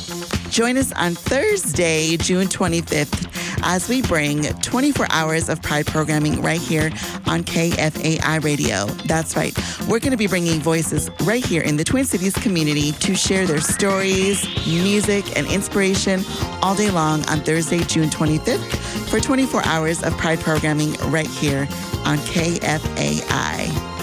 Join us on Thursday, June 25th, as we bring 24 hours of Pride programming right here on KFAI Radio. That's right. We're going to be bringing voices right here in the Twin Cities community to share their stories, music, and inspiration all day long on Thursday, June 25th for 24 hours of Pride programming right here on KFAI.